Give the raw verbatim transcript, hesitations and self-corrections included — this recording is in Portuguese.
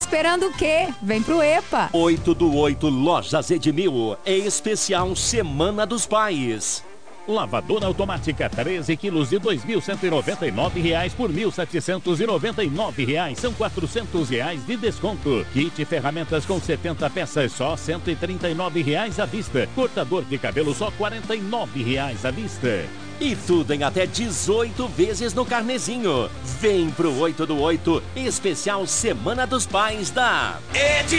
esperando o quê? Vem pro EPA. oito do oito Lojas Edmil, em especial Semana dos Pais. Lavadora automática treze quilos de dois mil cento e noventa e nove reais por mil setecentos e noventa e nove reais. São quatrocentos reais de desconto. Kit ferramentas com setenta peças só cento e trinta e nove reais à vista. Cortador de cabelo só quarenta e nove reais à vista. E tudo em até dezoito vezes no carnezinho. Vem pro oito do oito, especial Semana dos Pais da Ed.